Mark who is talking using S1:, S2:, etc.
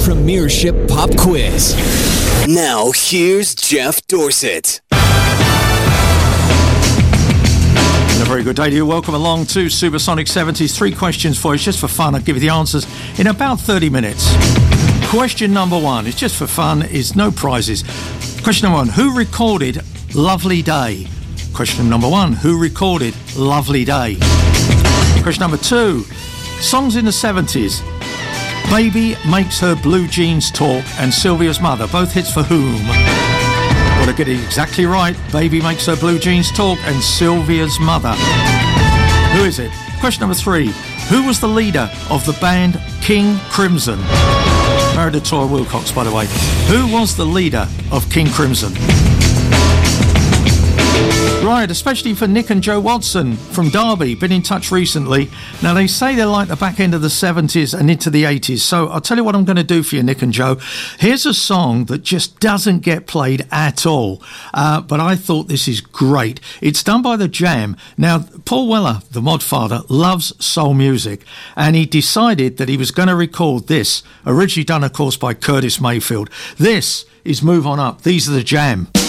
S1: Premiership Pop Quiz. Now, here's Jeff Dorsett.
S2: A very good day to you. Welcome along to Supersonic 70s. 3 questions for you. It's just for fun. I'll give you the answers in about 30 minutes. Question number 1. It's just for fun. It's no prizes. Question number 1. Who recorded Lovely Day? Question number 1. Who recorded Lovely Day? Question number 2. Songs in the 70s. Baby Makes Her Blue Jeans Talk and Sylvia's Mother. Both hits for whom? Got to get it exactly right. Baby Makes Her Blue Jeans Talk and Sylvia's Mother. Who is it? Question number 3. Who was the leader of the band King Crimson? Married to Toya Wilcox, by the way. Who was the leader of King Crimson? Right, especially for Nick and Joe Watson from Derby, been in touch recently. Now, they say they're like the back end of the 70s and into the 80s, so I'll tell you what I'm going to do for you, Nick and Joe. Here's a song that just doesn't get played at all, but I thought this is great. It's done by The Jam. Now, Paul Weller, the mod father, loves soul music, and he decided that he was going to record this, originally done, of course, by Curtis Mayfield. This is Move On Up. These are The Jam.